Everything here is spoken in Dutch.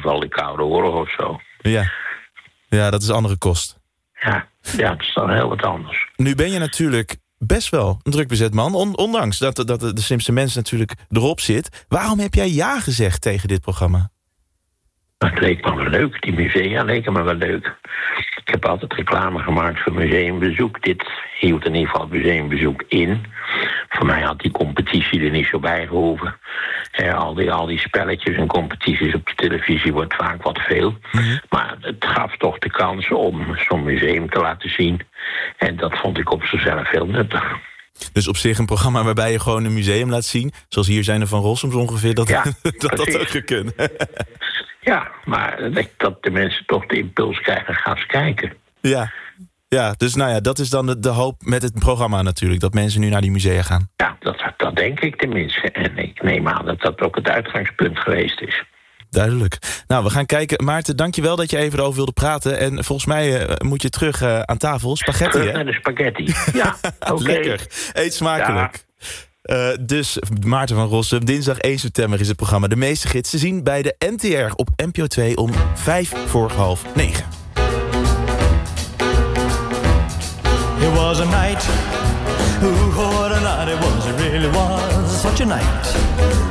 geval de Koude Oorlog of zo. Ja, dat is andere kost. Ja, het is dan heel wat anders. Nu ben je natuurlijk best wel een druk bezet man. Ondanks dat de slimste mens natuurlijk erop zit. Waarom heb jij ja gezegd tegen dit programma? Het leek me wel leuk. Die musea leken me wel leuk. Ik heb altijd reclame gemaakt voor museumbezoek. Dit hield in ieder geval het museumbezoek in. Voor mij had die competitie er niet zo bij gehoeven. Al die spelletjes en competities op de televisie wordt vaak wat veel. Mm-hmm. Maar het gaf toch de kans om zo'n museum te laten zien. En dat vond ik op zichzelf heel nuttig. Dus op zich een programma waarbij je gewoon een museum laat zien. Zoals hier zijn er van Rossums ongeveer. Dat ook gekund. Ja, maar dat de mensen toch de impuls krijgen, gaan eens kijken. Ja, dus dat is dan de hoop met het programma natuurlijk. Dat mensen nu naar die musea gaan. Ja, dat denk ik tenminste. En ik neem aan dat dat ook het uitgangspunt geweest is. Duidelijk. Nou, we gaan kijken. Maarten, dank je wel dat je even erover wilde praten. En volgens mij moet je terug aan tafel. Spaghetti, terug naar de spaghetti. Ja, oké. Lekker. Eet smakelijk. Ja. Dus Maarten van Rossum, dinsdag 1 september is het programma De Meeste Gids te zien bij de NTR op NPO 2 om 9:05. It was a night, what a night it was, it really was such a night.